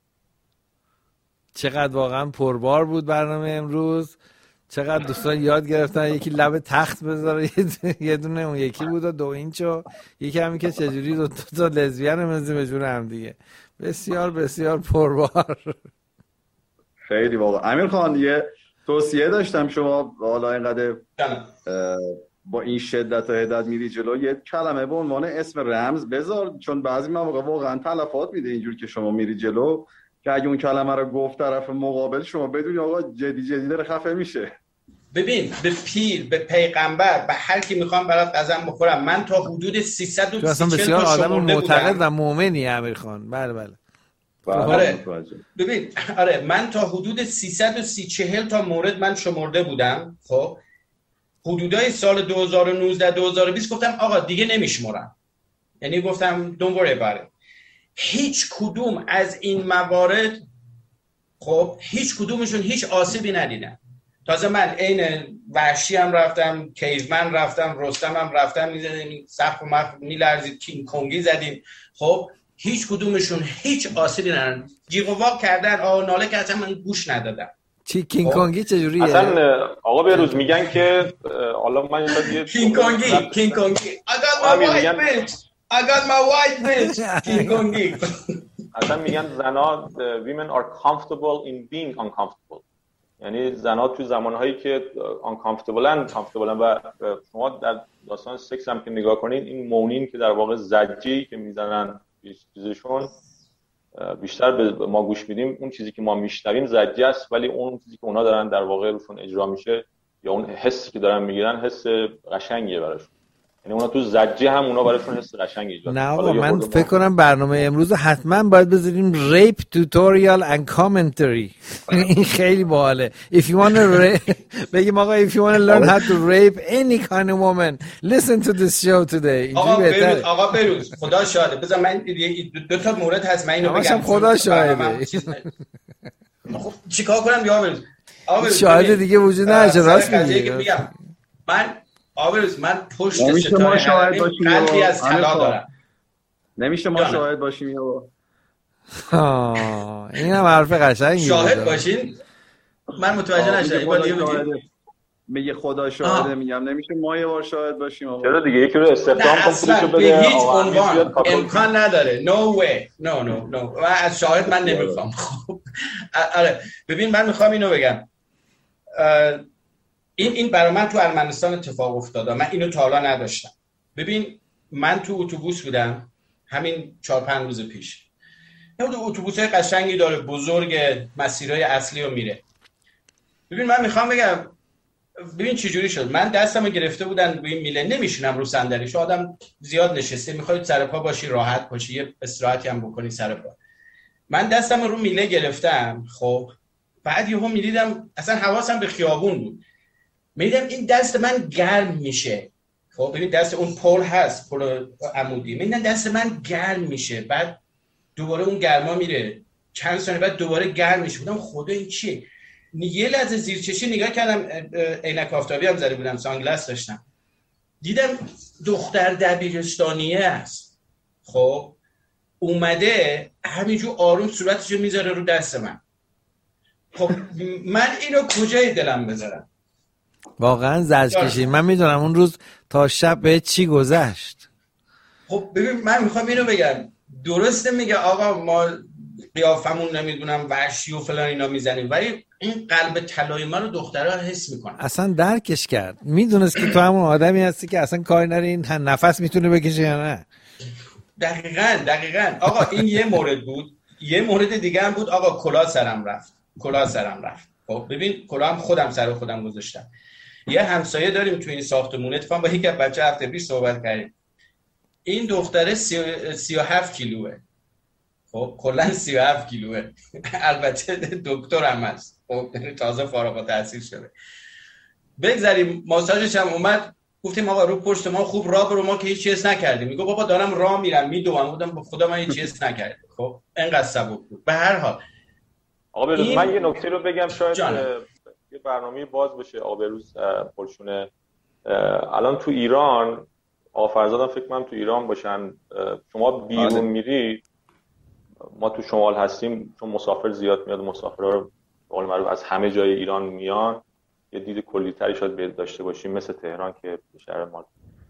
Speaker 2: چقدر واقعا پربار بود برنامه امروز، چقدر دوستان یاد گرفتن یکی لب تخت بذاره، یه دونه اون یکی بود و 2 اینچو، یکی همین که چجوری دو تا لزبیان میزیم به جون هم دیگه. بسیار بسیار پربار.
Speaker 5: خیلی واقعا. امیر خان یه توصیه داشتم، شما حالا اینقدر با این شدت و حدت میری جلو، یه کلمه به عنوان اسم رمز بذار، چون بعضی مواقع واقعا تلفات میده اینجور که شما میری جلو که اگه اون کلمه رو گفت طرف مقابل شما بدونی آقا جدی داره خفه میشه.
Speaker 6: ببین به پیر، به پیغمبر، به هر کی میخوام برات قسم بخورم، من تا حدود 330
Speaker 2: اصلا بسیار آدم معتقد و مؤمنی امیر خان. بله
Speaker 6: آره ببین آره من تا حدود 340 تا مورد من شمرده بودم. خب حدودای سال 2019 2020 گفتم آقا دیگه نمیشمرم، یعنی گفتم don't worry about it. هیچ کدوم از این موارد خب هیچ کدومشون هیچ آسیبی ندیدن. تازه من عین وحشی هم رفتم، کیومن رفتم، رستم هم رفتم، میزدیم سقف میلرزید، کینگ کنگی زدیم. خب هیچ کدومشون هیچ آسیبی ندارن. جیغ و واق کردن، ناله که اصلا من گوش ندادم.
Speaker 2: چی کینگ کنگی چجوریه؟
Speaker 4: اصلا آقا بروز میگن که حالا من یه
Speaker 6: کینگ کنگی I got my white bitch کینگ کنگی.
Speaker 4: اصلا میگن زنا women are comfortable in being uncomfortable، یعنی زنا تو زمانهایی که uncomfortableن و شما در داستان سکس هم که نگاه کنید، این مونین که در واقع زجه‌ای که میزنن چیزشون بیشتر به ما گوش میدیم، اون چیزی که ما میشنویم زجه است، ولی اون چیزی که اونا دارن در واقع روشون اجرا میشه یا اون حسی که دارن میگیرن حس قشنگیه براشون، یعنی اونا تو زجه هم اونا براشون حس قشنگی ایجاد.
Speaker 2: نه آقا من فکر کنم برنامه امروز حتما باید بذاریم ریپ توتوریال اند کامنتری. این خیلی باحاله. if you want to بگیم آقا if you want to learn how to rape any kind of woman listen to this show today.
Speaker 6: آقا بروز خدا شاهده. بذار من دو تا مورد هست من اینو بگم.
Speaker 2: خدا شاهده.
Speaker 6: خب چیکار کنم یا بروز؟
Speaker 2: شاهد دیگه وجود نداره. راست میگی.
Speaker 6: من من پشت ستاره قلبی از طلا دارم.
Speaker 5: نمیشه ما شاهد باشیم یا
Speaker 2: این هم حرف قشنگی
Speaker 6: شاهد باشین. من متوجه نشدم.
Speaker 5: میگه خدا شاهده. میگم نمیشه ما یه بار شاهد باشیم؟
Speaker 4: چرا دیگه یکی رو استخدام کن پولشو بده.
Speaker 6: به هیچ عنوان امکان نداره. no way. no و از شاهد من نمیخوام. خب آره ببین من میخوام اینو بگم. این برای من تو ارمنستان اتفاق افتاده. من اینو تا حالا نداشتم. ببین من تو اتوبوس بودم همین 4-5 روز پیش. یه اتوبوسای قشنگی داره، بزرگ، مسیرهای اصلی رو میره. ببین من میخوام بگم ببین چه جوری شد. من دستمو گرفته بودن به این میله، نمیشونم رو صندلیش، آدم زیاد نشسته، میخواد سر پا باشی راحت باشی، یه استراحتی هم بکنی سر پا. من دستمو رو میله گرفتم. خب بعد یهو میدیدم اصلا حواسم به خیابون بود، میدیدم این دست من گرم میشه. خب ببین دست اون پل هست، پل عمودی، میدیدم دست من گرم میشه، بعد دوباره اون گرما میره، چند ثانیه بعد دوباره گرم میشه. بودم خدا این چیه؟ یه لحظه زیر چشی نگاه کردم، عینک آفتابی هم زده بودم، سانگلاس داشتم، دیدم دختر دبیرستانیه است. خب اومده همینجور آروم صورتشو میذاره رو دست من. خب من اینو کجای دلم بذارم؟
Speaker 2: واقعا زجر کشید. من میدونم اون روز تا شب به چی گذشت.
Speaker 6: خب ببین من میخوام اینو بگم، درسته میگه آقا ما قیافمون نمیدونم وحشی و فلان اینا میزنیم، ولی این قلب طلای ما رو دخترها حس میکنن.
Speaker 2: اصلا درکش کرد، میدونست که تو همون آدمی هستی که اصلا کاری نری این نفس میتونه بکشه یا نه.
Speaker 6: دقیقاً آقا این یه مورد بود. یه مورد دیگه هم بود آقا، کلاه سرم رفت. خب ببین کلاه هم خودم سر خودم گذاشتم. یه همسایه داریم تو این ساختمون، اتفاقا با یک بچه هفته پیش صحبت کردیم. این دختره 37 کیلوه. خب کلا 37 کیلوه. البته دکترم هست، خب تازه فارغ التحصیل شده. بگذاریم ماساژش هم اومد، گفتیم آقا رو پشت ما خوب راه برو، ما که هیچ چیز نکردیم. میگه بابا دارم راه میرم میدوام. بودم خدا من هیچ چیز نکردم. خب اینقدر سبک بود. به هر حال
Speaker 4: آقا بروز من یه نکته رو بگم، شاید یه برنامه باز بشه. آقا بروز پرشونه الان تو ایران، آقا فرزادم فکر کنم تو ایران باشن، شما بیرون میری، ما تو شمال هستیم چون مسافر زیاد میاد، مسافرها رو به قول معروف از همه جای ایران میان، یه دید کلی‌تری شاید داشته باشیم مثل تهران که شهر ما.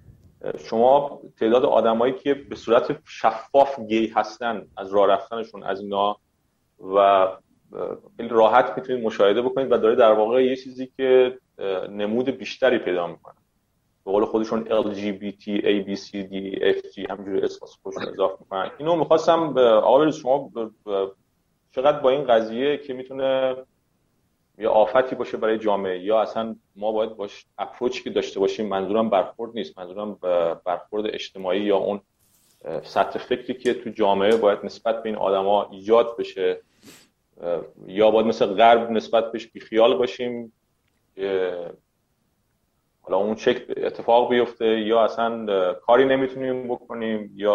Speaker 4: شما تعداد آدمایی که به صورت شفاف گی هستن، از راه رفتنشون از اینا و خیلی راحت میتونید مشاهده بکنید و داره در واقع یه چیزی که نمود بیشتری پیدا میکنه. به قول خودشون LGBT ABCD FG همینجوری اسم خودشون اضافه میکنن. اینو می‌خواستم آقا شما چقدر با این قضیه که میتونه یا آفتی باشه برای جامعه یا اصلا ما باید باش اپروچی که داشته باشیم، منظورم برخورد نیست، منظورم برخورد اجتماعی یا اون سطح فکری که تو جامعه باید نسبت به این آدما ایجاد بشه، یا باید مثل غرب نسبت بهش بیخیال باشیم حالا اون چک اتفاق بیفته، یا اصلا کاری نمیتونیم بکنیم، یا